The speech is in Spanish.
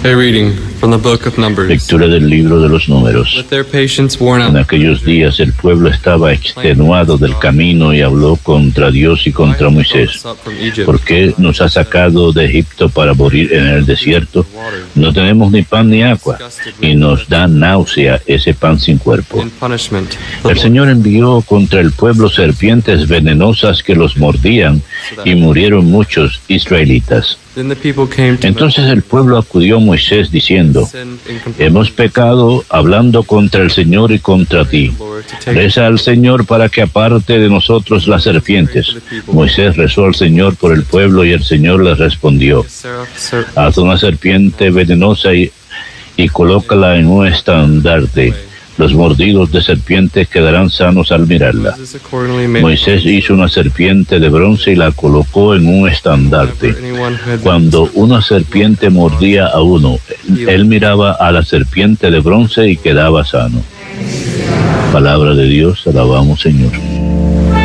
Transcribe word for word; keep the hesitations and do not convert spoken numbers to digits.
A reading from the book of Numbers. Lectura del libro de los Números. With their patience worn En out, aquellos días el pueblo estaba extenuado del camino y habló contra Dios y contra Moisés. ¿Por qué nos ha sacado de Egipto para morir en el desierto? No tenemos ni pan ni agua, y nos da náusea ese pan sin cuerpo. in punishment, the El Lord Señor envió contra el pueblo serpientes venenosas que los mordían, y murieron muchos israelitas. Then the people came to Entonces el pueblo acudió a Moisés diciendo: sin incomplete hemos pecado hablando contra el Señor y contra ti. Lord to take Reza al Señor para que aparte de nosotros las serpientes. Moisés rezó al Señor por el pueblo y el Señor le respondió: Sarah, Sir, haz una serpiente venenosa y, y colócala en un estandarte. Los mordidos de serpientes quedarán sanos al mirarla. Moses accordingly made Moisés hizo una serpiente de bronce y la colocó en un estandarte. anyone who had been Cuando una serpiente mordía a uno, él miraba a la serpiente de bronce y quedaba sano. Palabra de Dios, alabamos, Señor.